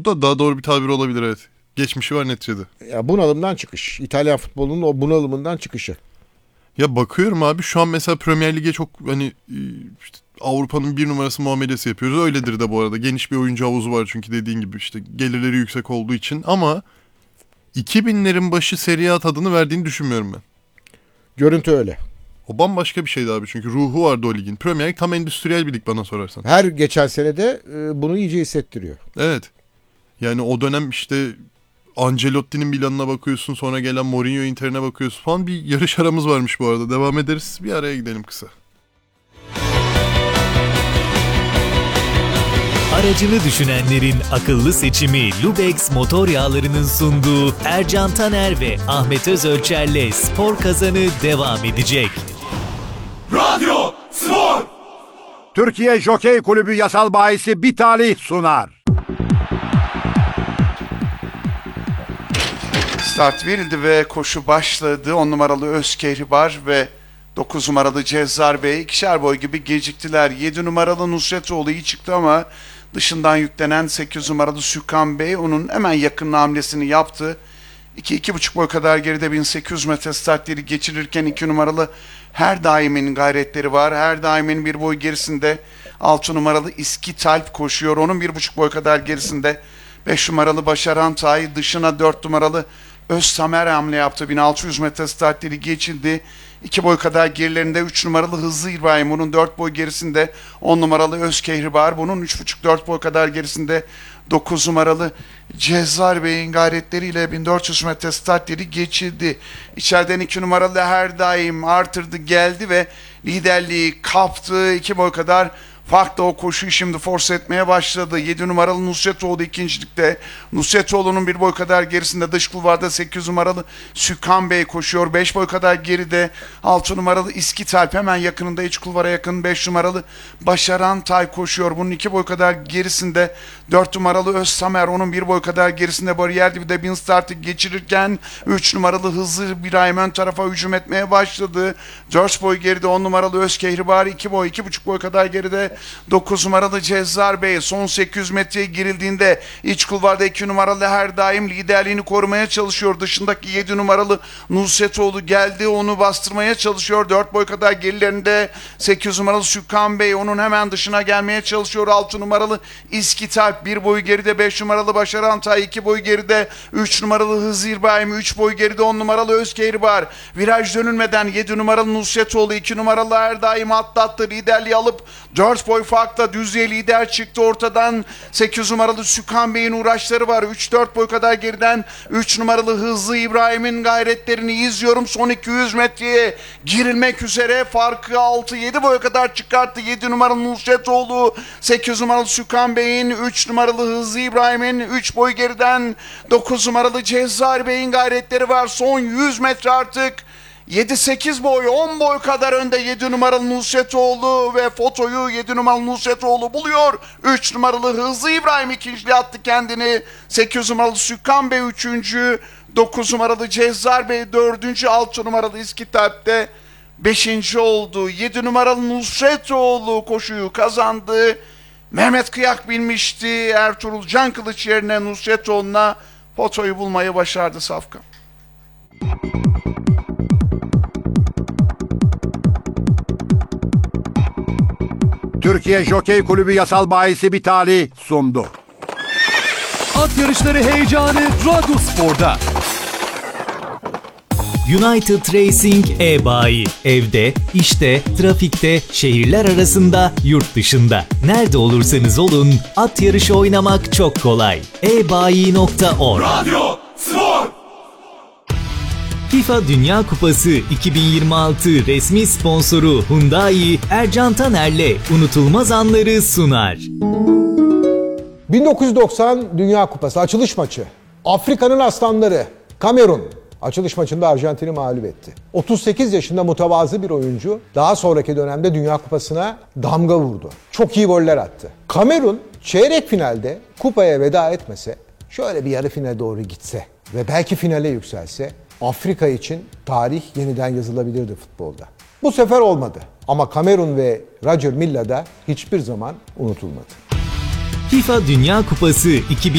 Bu da daha doğru bir tabir olabilir, evet. Geçmişi var neticede. Ya bunalımdan çıkış. İtalyan futbolunun o bunalımından çıkışı. Ya bakıyorum abi, şu an mesela Premier Lig'e çok hani işte Avrupa'nın bir numarası muamelesi yapıyoruz. Öyledir de bu arada. Geniş bir oyuncu havuzu var çünkü, dediğin gibi işte gelirleri yüksek olduğu için. Ama 2000'lerin başı Serie A tadını verdiğini düşünmüyorum ben. Görüntü öyle. O bambaşka bir şeydi abi, çünkü ruhu vardı o ligin. Premier Lig tam endüstriyel bir lig bana sorarsan. Her geçen sene de bunu iyice hissettiriyor. Evet. Yani o dönem işte Ancelotti'nin Milan'ına bakıyorsun, sonra gelen Mourinho Inter'ine bakıyorsun falan, bir yarış aramız varmış bu arada. Devam ederiz. Bir araya gidelim kısa. Aracını düşünenlerin akıllı seçimi Lubex Motor Yağları'nın sunduğu Ercan Taner ve Ahmet Özölçer'le Spor Kazanı devam edecek. Radyo Spor! Türkiye Jokey Kulübü yasal bahisi bir talih sunar. Start verildi ve koşu başladı. 10 numaralı Özkehribar ve 9 numaralı Cezzar Bey ikişer boy gibi geciktiler. 7 numaralı Nusretoğlu iyi çıktı ama dışından yüklenen 8 numaralı Sükan Bey onun hemen yakın hamlesini yaptı. 2-2,5 boy kadar geride 1800 metre startleri geçirirken 2 numaralı Her Daim'in gayretleri var. Her Daim'in bir boy gerisinde 6 numaralı İskitalp koşuyor. Onun 1,5 boy kadar gerisinde 5 numaralı Başaran Tay, dışına 4 numaralı Öztamer hamle yaptı. 1600 metre startleri geçildi. 2 boy kadar gerilerinde 3 numaralı Hızlı İbrahim. Onun 4 boy gerisinde 10 numaralı Özkehribar. Bunun 3,5-4 boy kadar gerisinde 9 numaralı Cezzar Bey'in gayretleriyle 1400 metre startleri geçildi. İçeriden 2 numaralı Her Daim artırdı, geldi ve liderliği kaptı. 2 boy kadar farklı o koşuyu şimdi force etmeye başladı. 7 numaralı Nusretoğlu ikincilikte. Nusretoğlu'nun 1 boy kadar gerisinde dış kulvarda 8 numaralı Sükan Bey koşuyor. 5 boy kadar geride 6 numaralı İskitalp, hemen yakınında iç kulvara yakın 5 numaralı Başaran Tay koşuyor. Bunun 2 boy kadar gerisinde 4 numaralı Öztamer, onun 1 boy kadar gerisinde bariyer dibinde bin startı geçirirken 3 numaralı Hızlı İbrahim ön tarafa hücum etmeye başladı. 4 boy geride 10 numaralı Özkehribar, 2 boy 2,5 boy kadar geride 9 numaralı Cezzar Bey. Son 800 metreye girildiğinde iç kulvarda 2 numaralı Her Daim liderliğini korumaya çalışıyor. Dışındaki 7 numaralı Nusretoğlu geldi, onu bastırmaya çalışıyor. 4 boy kadar gerilerinde 8 numaralı Sükan Bey, onun hemen dışına gelmeye çalışıyor. 6 numaralı İskitalp 1 boy geride, 5 numaralı Başaran Tay 2 boy geride, 3 numaralı Hızlı İbrahim 3 boy geride, 10 numaralı Özkehribar. Viraj dönülmeden 7 numaralı Nusretoğlu 2 numaralı Her Daim atlattı, liderliği alıp 4 boy farkla düzlüğe lider çıktı ortadan. 8 numaralı Sükan Bey'in uğraşları var. 3-4 boy kadar geriden 3 numaralı Hızlı İbrahim'in gayretlerini izliyorum. Son 200 metreye girilmek üzere. Farkı 6-7 boy kadar çıkarttı. 7 numaralı Nusretoğlu, 8 numaralı Sükan Bey'in, 3 numaralı Hızlı İbrahim'in 3 boy geriden 9 numaralı Cezzar Bey'in gayretleri var. Son 100 metre artık. 7-8 boy, 10 boy kadar önde 7 numaralı Nusretoğlu ve fotoyu 7 numaralı Nusretoğlu buluyor. 3 numaralı Hızlı İbrahim ikinciliğe attı kendini. 8 numaralı Sükan Bey 3. 9 numaralı Cezzar Bey 4. 6 numaralı İskitalp de 5. oldu. 7 numaralı Nusretoğlu koşuyu kazandı. Mehmet Kıyak bilmişti. Ertuğrul Can Kılıç yerine Nusretoğlu'na fotoyu bulmayı başardı Safkan. Türkiye Jokey Kulübü yasal bahisi bir talih sundu. At yarışları heyecanı Radyo Spor'da. United Racing e-bayi. Evde, işte, trafikte, şehirler arasında, yurt dışında. Nerede olursanız olun, at yarışı oynamak çok kolay. ebayi.org. Radyo Spor! FIFA Dünya Kupası 2026 resmi sponsoru Hyundai, Ercan Taner'le unutulmaz anları sunar. 1990 Dünya Kupası açılış maçı. Afrika'nın aslanları Kamerun açılış maçında Arjantin'i mağlup etti. 38 yaşında mütevazı bir oyuncu daha sonraki dönemde Dünya Kupası'na damga vurdu. Çok iyi goller attı. Kamerun çeyrek finalde kupaya veda etmese, şöyle bir yarı finale doğru gitse ve belki finale yükselse, Afrika için tarih yeniden yazılabilirdi futbolda. Bu sefer olmadı ama Kamerun ve Roger Milla da hiçbir zaman unutulmadı. FIFA Dünya Kupası